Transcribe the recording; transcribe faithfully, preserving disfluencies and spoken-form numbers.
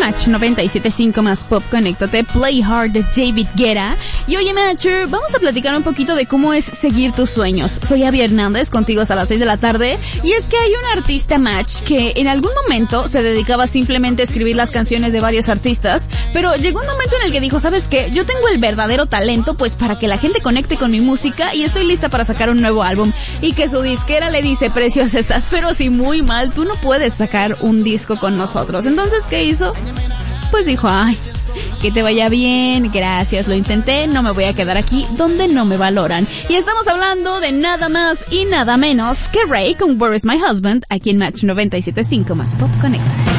Match noventa y siete punto cinco más Pop, conéctate, Play Hard de David Guetta. Y oye, Matcher, vamos a platicar un poquito de cómo es seguir tus sueños. Soy Abby Hernández, contigo hasta las seis de la tarde. Y es que hay un artista, Match, que en algún momento se dedicaba simplemente a escribir las canciones de varios artistas, pero llegó un momento en el que dijo, ¿sabes qué? Yo tengo el verdadero talento, pues, para que la gente conecte con mi música y estoy lista para sacar un nuevo álbum. Y que su disquera le dice, preciosa estás, pero si muy mal, tú no puedes sacar un disco con nosotros. Entonces, ¿qué hizo? Pues dijo, ay, que te vaya bien, gracias, lo intenté, no me voy a quedar aquí donde no me valoran. Y estamos hablando de nada más y nada menos que Ray con Where is My Husband, aquí en Match noventa y siete punto cinco más Pop Connect.